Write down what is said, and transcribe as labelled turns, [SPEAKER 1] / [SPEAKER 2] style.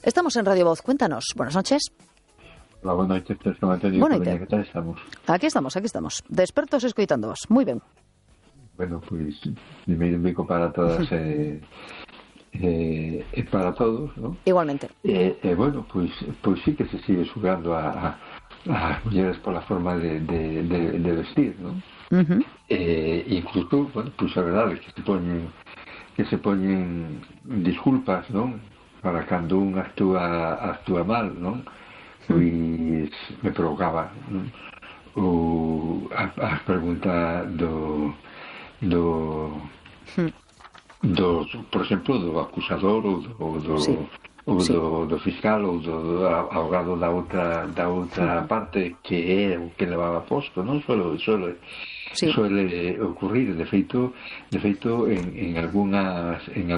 [SPEAKER 1] Estamos en Radio Voz, cuéntanos. Buenas noches.
[SPEAKER 2] Hola, boa noite, San Antonio.
[SPEAKER 1] Boa noite.
[SPEAKER 2] Que tal estamos?
[SPEAKER 1] Aquí estamos. Despertos escoitándoos. Moi ben.
[SPEAKER 2] Bueno, pois, primeiro bico para todas para todos, ¿no?
[SPEAKER 1] Igualmente.
[SPEAKER 2] Bueno, pois sí que se sigue xugando a mulleres pola forma de vestir, ¿no?
[SPEAKER 1] Uh-huh.
[SPEAKER 2] Incluso, bueno, pois a verdade que se poñen disculpas, ¿no? Para cando un actúa mal, ¿no? Pois me provocaba, ¿no? A pregunta do por exemplo, do acusador ou do fiscal ou do abogado da outra parte que é o que levaba posto, non? Suele ocurrir, de feito en algunhas